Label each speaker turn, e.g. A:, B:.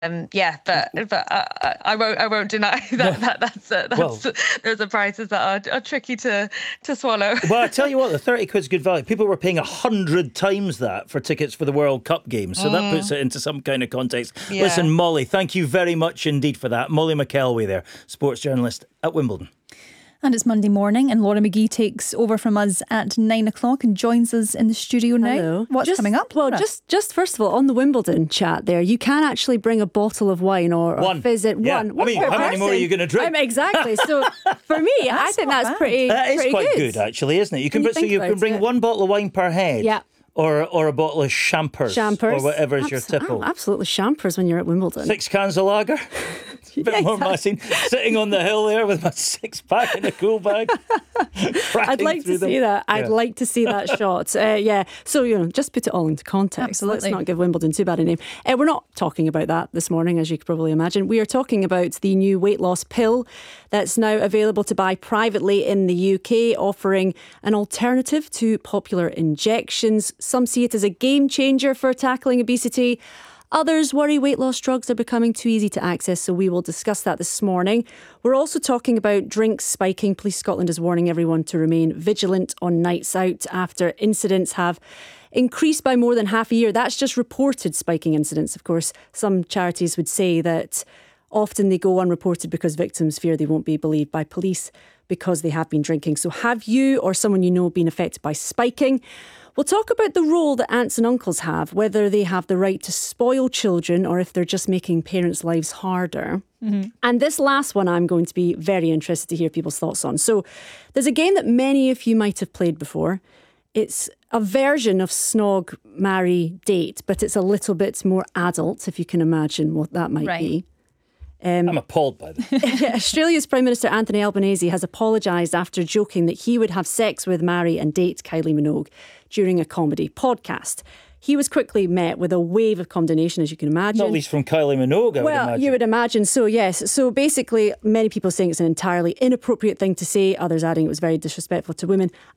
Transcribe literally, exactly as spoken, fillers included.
A: Um, yeah, but but uh, I won't I won't deny that, that that's uh, that's
B: Well,
A: those are prices that are, are tricky to to swallow.
B: Well, I tell you what, the thirty quid's good value. People were paying a hundred times that for tickets for the World Cup games, so mm. that puts it into some kind of context. Yeah. Listen, Molly, thank you very much indeed for that. Molly McElwee there, sports journalist at Wimbledon.
C: And it's Monday morning, and Laura McGee takes over from us at nine o'clock and joins us in the studio now.
D: Hello.
C: What's
D: just,
C: coming up?
D: Well, just just first of all, on the Wimbledon chat there, you can actually bring a bottle of wine or, or
B: one.
D: visit
B: yeah.
D: one.
B: I
D: one
B: mean, how
D: person.
B: many more are you going to drink?
D: Um, exactly. So for me, I think that's
C: bad.
D: pretty.
B: That is
D: pretty
B: quite
D: good.
B: good, actually, isn't it? You can,
D: you
B: so you can bring
D: it.
B: one bottle of wine per head.
D: Yeah.
B: Or or a bottle of champers,
D: champers.
B: or whatever is
D: Abs-
B: your tipple.
D: Oh, absolutely champers when you're at Wimbledon.
B: Six cans of lager. A bit
D: yeah,
B: more
D: exactly.
B: massing. Sitting on the hill there with my six pack in a cool bag.
D: I'd like to
B: them.
D: see that. I'd
B: yeah.
D: like to see that shot. Uh, yeah. So, you know, just put it all into context.
C: Absolutely.
D: Let's not give Wimbledon too bad a name. Uh, we're not talking about that this morning, as you could probably imagine. We are talking about the new weight loss pill that's now available to buy privately in the U K, offering an alternative to popular injections. Some see it as a game changer for tackling obesity. Others worry weight loss drugs are becoming too easy to access, so we will discuss that this morning. We're also talking about drinks spiking. Police Scotland is warning everyone to remain vigilant on nights out after incidents have increased by more than half a year. That's just reported spiking incidents. Of course, some charities would say that often they go unreported because victims fear they won't be believed by police because they have been drinking. So have you or someone you know been affected by spiking? We'll talk about the role that aunts and uncles have, whether they have the right to spoil children or if they're just making parents' lives harder. Mm-hmm. And this last one I'm going to be very interested to hear people's thoughts on. So there's a game that many of you might have played before. It's a version of Snog, Marry, Date, but it's a little bit more adult, if you can imagine what that might
C: right.
D: be. Um,
B: I'm appalled by this.
D: Australia's Prime Minister Anthony Albanese has apologised after joking that he would have sex with, marry and date Kylie Minogue during a comedy podcast. He was quickly met with a wave of condemnation, as you can imagine.
B: Not least from Kylie Minogue, I
D: well,
B: would imagine.
D: You would imagine so, yes. So basically, many people saying it's an entirely inappropriate thing to say, others adding it was very disrespectful to women.